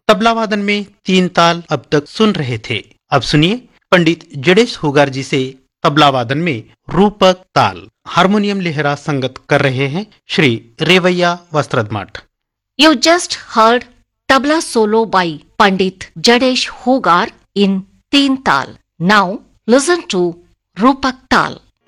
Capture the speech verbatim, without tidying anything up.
तबला वादन में तीन ताल अब तक सुन रहे थे। अब सुनिए पंडित जडेश होगार जी से तबला वादन में रूपक ताल। हारमोनियम लेहरा संगत कर रहे हैं Shri रेवैया वस्त्रदमठ। You just heard tabla solo by Pandit Jadesh Hogar in Teen Tal. Now listen to Rupak Tal.